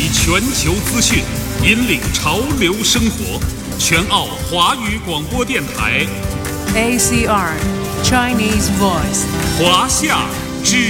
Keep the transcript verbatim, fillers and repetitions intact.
全球资讯，引领潮流生活。全澳华语广播电台 A C R Chinese Voice 华夏之